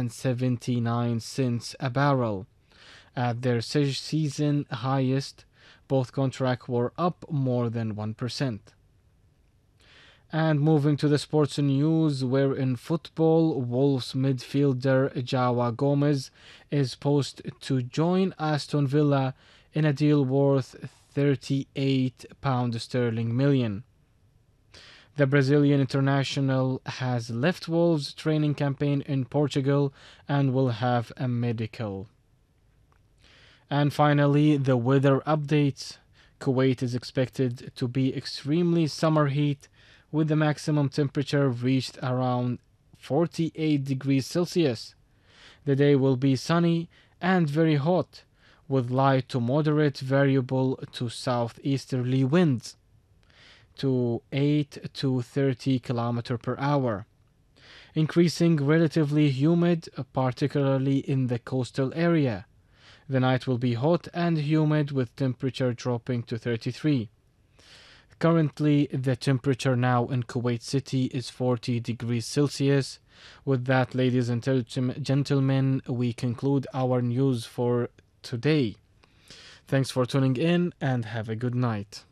$1.79 a barrel. At their season highest, both contracts were up more than 1%. And moving to the sports news, where in football, Wolves midfielder João Gomez is supposed to join Aston Villa in a deal worth £38 sterling million. The Brazilian international has left Wolves' training campaign in Portugal and will have a medical. And finally, the weather updates. Kuwait is expected to be extremely summer heat, with the maximum temperature reached around 48 degrees Celsius. The day will be sunny and very hot, with light to moderate variable to southeasterly winds to 8 to 30 km per hour. Increasing relatively humid, particularly in the coastal area. The night will be hot and humid with temperature dropping to 33. Currently, the temperature now in Kuwait City is 40 degrees Celsius. With that, ladies and gentlemen, we conclude our news for today. Thanks for tuning in and have a good night.